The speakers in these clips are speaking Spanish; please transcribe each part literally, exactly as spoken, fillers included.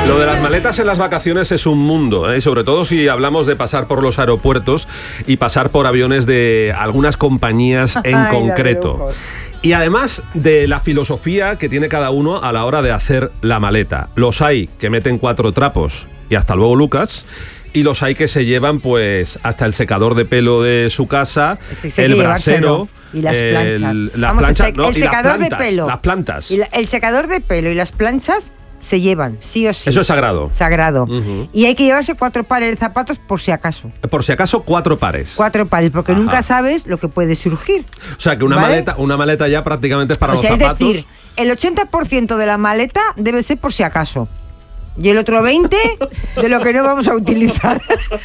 Lo de las maletas en las vacaciones es un mundo, ¿eh? Sobre todo si hablamos de pasar por los aeropuertos y pasar por aviones de algunas compañías en Ay, concreto. Y además de la filosofía que tiene cada uno a la hora de hacer la maleta. Los hay que meten cuatro trapos y hasta luego, Lucas. Y los hay que se llevan pues hasta el secador de pelo de su casa, Es que sí hay el que brasero, llevárselo. Y las planchas. el, las Vamos, el planchas, sec- no, el y las secador de plantas, pelo. las plantas. Y la- el secador de pelo y las planchas se llevan, sí o sí. Eso es sagrado. Sagrado. Ujú. Y hay que llevarse cuatro pares de zapatos por si acaso. Por si acaso, cuatro pares. Cuatro pares, porque Ajá. nunca sabes lo que puede surgir. O sea que una ¿Vale? maleta, una maleta ya prácticamente es para O los sea, zapatos. es decir, el ochenta por ciento de la maleta debe ser por si acaso. Y el otro veinte de lo que no vamos a utilizar.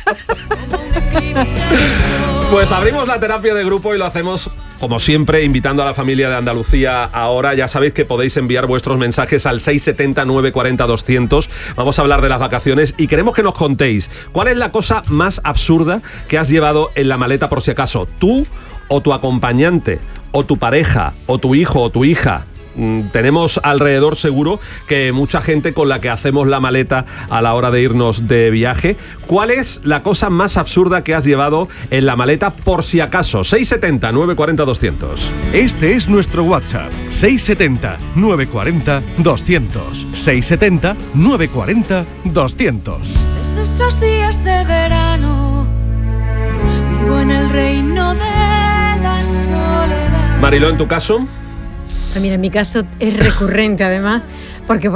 Pues abrimos la terapia de grupo y lo hacemos, como siempre, invitando a la familia de Andalucía ahora. Ya sabéis que podéis enviar vuestros mensajes al seis siete cero, nueve cuatro cero, doscientos. Vamos a hablar de las vacaciones y queremos que nos contéis cuál es la cosa más absurda que has llevado en la maleta por si acaso. Tú o tu acompañante, o tu pareja, o tu hijo o tu hija. Mm, Tenemos alrededor seguro que mucha gente con la que hacemos la maleta a la hora de irnos de viaje. ¿Cuál es la cosa más absurda que has llevado en la maleta por si acaso? seis siete cero, nueve cuatro cero, doscientos. Este es nuestro WhatsApp, seis siete cero, nueve cuatro cero, doscientos. seis siete cero, nueve cuatro cero, doscientos. Desde esos días de verano vivo en el reino de la soledad. Mariló, en tu caso. Pues mira, en mi caso es recurrente además, porque